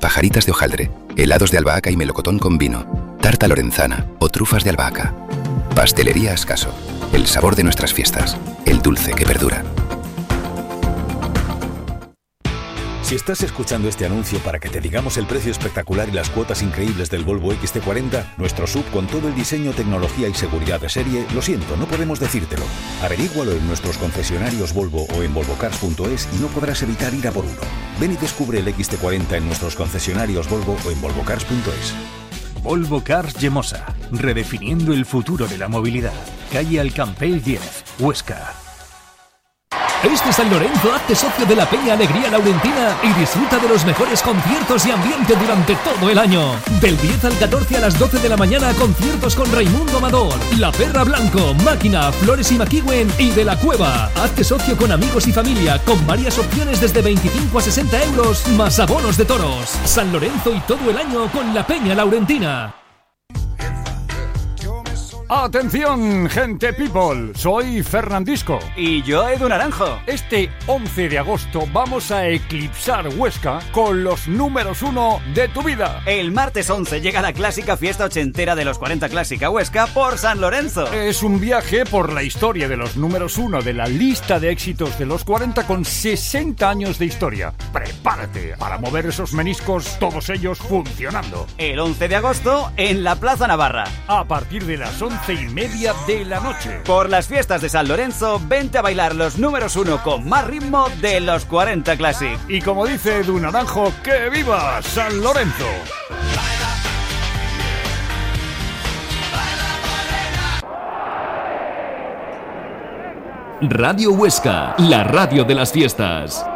pajaritas de hojaldre, helados de albahaca y melocotón con vino, tarta lorenzana o trufas de albahaca. Pastelería Ascaso, el sabor de nuestras fiestas, el dulce que perdura. Si estás escuchando este anuncio para que te digamos el precio espectacular y las cuotas increíbles del Volvo XC40, nuestro SUV con todo el diseño, tecnología y seguridad de serie, lo siento, no podemos decírtelo. Averígualo en nuestros concesionarios Volvo o en volvocars.es y no podrás evitar ir a por uno. Ven y descubre el XC40 en nuestros concesionarios Volvo o en volvocars.es. Volvo Cars Llemosa, redefiniendo el futuro de la movilidad. Calle Alcampell 10, Huesca. Este San Lorenzo, hazte socio de la Peña Alegría Laurentina y disfruta de los mejores conciertos y ambiente durante todo el año. Del 10 al 14 a las 12 de la mañana, conciertos con Raimundo Amador, La Perra Blanco, Máquina, Flores y Maquigüen y De la Cueva. Hazte socio con amigos y familia, con varias opciones desde 25 a 60 euros, más abonos de toros. San Lorenzo y todo el año con la Peña Laurentina. ¡Atención, gente people! Soy Fernandisco. Y yo, Edu Naranjo. Este 11 de agosto vamos a eclipsar Huesca con los números 1 de tu vida. El martes 11 llega la clásica fiesta ochentera de los 40 Clásica Huesca por San Lorenzo. Es un viaje por la historia de los números 1 de la lista de éxitos de los 40 con 60 años de historia. Prepárate para mover esos meniscos, todos ellos funcionando. El 11 de agosto en la Plaza Navarra. A partir de las 11:30 de la noche. Por las fiestas de San Lorenzo, vente a bailar los números 1 con más ritmo de los 40 Classic. Y como dice Edu Naranjo, ¡que viva San Lorenzo! Radio Huesca, la radio de las fiestas.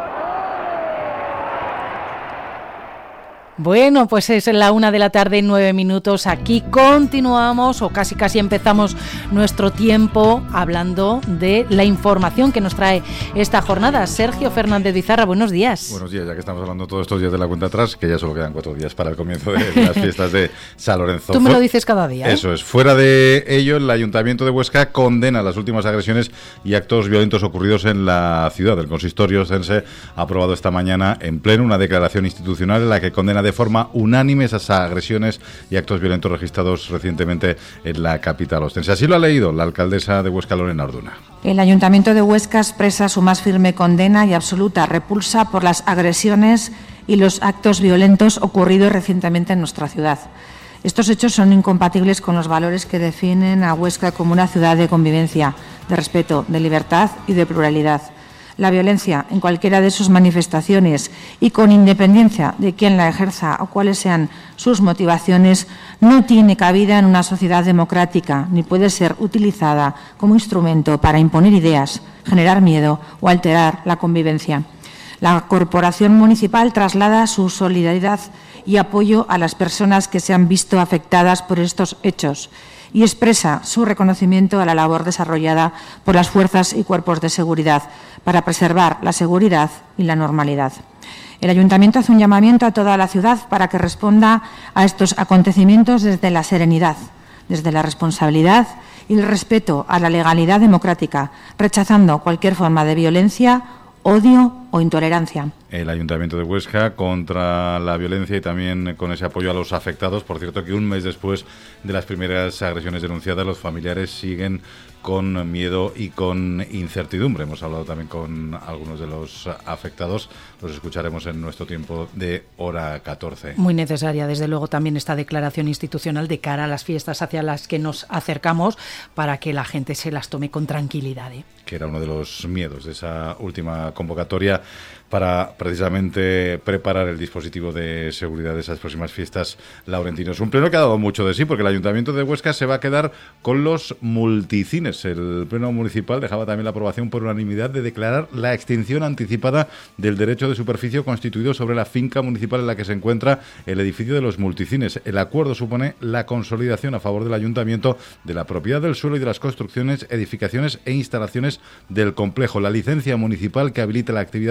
Bueno, pues es la 1:09 p.m. Aquí continuamos, o casi empezamos nuestro tiempo hablando de la información que nos trae esta jornada. Sergio Fernández Bizarra, buenos días. Buenos días, ya que estamos hablando todos estos días de la cuenta atrás, que ya solo quedan 4 días para el comienzo de las fiestas de San Lorenzo. Tú me lo dices cada día, ¿eh? Eso es. Fuera de ello, el Ayuntamiento de Huesca condena las últimas agresiones y actos violentos ocurridos en la ciudad. El consistorio ostense ha aprobado esta mañana en pleno una declaración institucional en la que condena de forma unánime esas agresiones y actos violentos registrados recientemente en la capital ostense. Así lo ha leído la alcaldesa de Huesca, Lorena Orduna. El Ayuntamiento de Huesca expresa su más firme condena y absoluta repulsa por las agresiones y los actos violentos ocurridos recientemente en nuestra ciudad. Estos hechos son incompatibles con los valores que definen a Huesca como una ciudad de convivencia, de respeto, de libertad y de pluralidad. La violencia en cualquiera de sus manifestaciones y con independencia de quién la ejerza o cuáles sean sus motivaciones, no tiene cabida en una sociedad democrática ni puede ser utilizada como instrumento para imponer ideas, generar miedo o alterar la convivencia. La Corporación Municipal traslada su solidaridad y apoyo a las personas que se han visto afectadas por estos hechos y expresa su reconocimiento a la labor desarrollada por las fuerzas y cuerpos de seguridad para preservar la seguridad y la normalidad. El Ayuntamiento hace un llamamiento a toda la ciudad para que responda a estos acontecimientos desde la serenidad, desde la responsabilidad y el respeto a la legalidad democrática, rechazando cualquier forma de violencia, odio o intolerancia. El Ayuntamiento de Huesca contra la violencia y también con ese apoyo a los afectados. Por cierto, que un mes después de las primeras agresiones denunciadas, los familiares siguen con miedo y con incertidumbre. Hemos hablado también con algunos de los afectados. Los escucharemos en nuestro tiempo de hora 14. Muy necesaria, desde luego, también esta declaración institucional de cara a las fiestas hacia las que nos acercamos para que la gente se las tome con tranquilidad, ¿eh? Que era uno de los miedos de esa última convocatoria para precisamente preparar el dispositivo de seguridad de esas próximas fiestas laurentinos. Un pleno que ha dado mucho de sí, porque el Ayuntamiento de Huesca se va a quedar con los multicines. El pleno municipal dejaba también la aprobación por unanimidad de declarar la extinción anticipada del derecho de superficie constituido sobre la finca municipal en la que se encuentra el edificio de los multicines. El acuerdo supone la consolidación a favor del Ayuntamiento de la propiedad del suelo y de las construcciones, edificaciones e instalaciones del complejo. La licencia municipal que habilita la actividad de multicines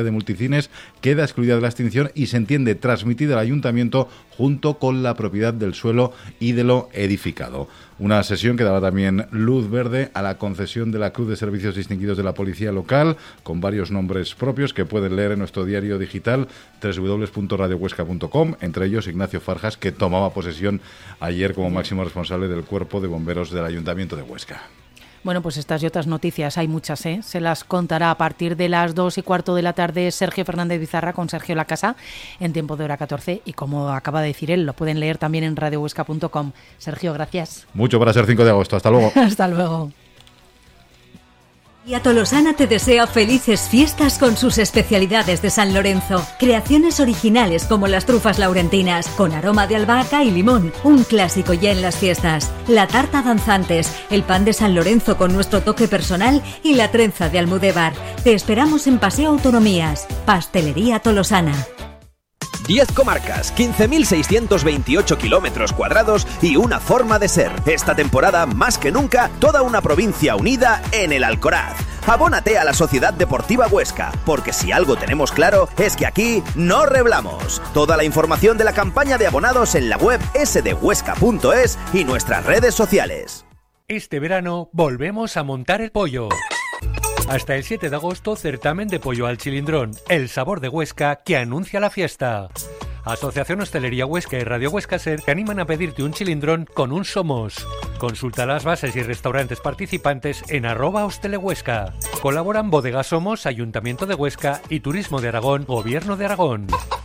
fines queda excluida de la extinción y se entiende transmitida al ayuntamiento junto con la propiedad del suelo y de lo edificado. Una sesión que daba también luz verde a la concesión de la Cruz de Servicios Distinguidos de la Policía Local, con varios nombres propios que pueden leer en nuestro diario digital www.radiohuesca.com, entre ellos Ignacio Farjas, que tomaba posesión ayer como máximo responsable del Cuerpo de Bomberos del Ayuntamiento de Huesca. Bueno, pues estas y otras noticias, hay muchas, ¿eh? Se las contará a partir de las 2:15 de la tarde Sergio Fernández Bizarra con Sergio Lacasa en tiempo de hora 14 y como acaba de decir él, lo pueden leer también en radiohuesca.com. Sergio, gracias. Mucho para ser 5 de agosto. Hasta luego. Hasta luego. Pastelería Tolosana te desea felices fiestas con sus especialidades de San Lorenzo. Creaciones originales como las trufas laurentinas, con aroma de albahaca y limón, un clásico ya en las fiestas. La tarta danzantes, el pan de San Lorenzo con nuestro toque personal y la trenza de Almudévar. Te esperamos en Paseo Autonomías. Pastelería Tolosana. 10 comarcas, 15.628 kilómetros cuadrados y una forma de ser. Esta temporada, más que nunca, toda una provincia unida en el Alcoraz. Abónate a la Sociedad Deportiva Huesca, porque si algo tenemos claro es que aquí no reblamos. Toda la información de la campaña de abonados en la web sdehuesca.es y nuestras redes sociales. Este verano volvemos a montar el pollo. Hasta el 7 de agosto, certamen de pollo al chilindrón, el sabor de Huesca que anuncia la fiesta. Asociación Hostelería Huesca y Radio Huesca Ser te animan a pedirte un chilindrón con un Somos. Consulta las bases y restaurantes participantes en @hostelehuesca. Colaboran Bodega Somos, Ayuntamiento de Huesca y Turismo de Aragón, Gobierno de Aragón.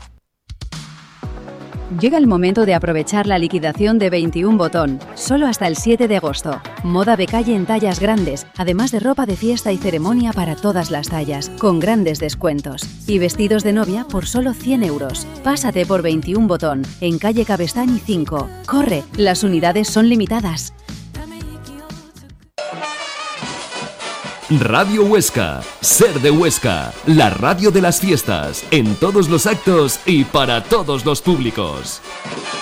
Llega el momento de aprovechar la liquidación de 21 Botón, solo hasta el 7 de agosto. Moda de calle en tallas grandes, además de ropa de fiesta y ceremonia para todas las tallas, con grandes descuentos. Y vestidos de novia por solo 100 euros. Pásate por 21 Botón, en calle Cabestany 5. ¡Corre! Las unidades son limitadas. Radio Huesca, Ser de Huesca, la radio de las fiestas, en todos los actos y para todos los públicos.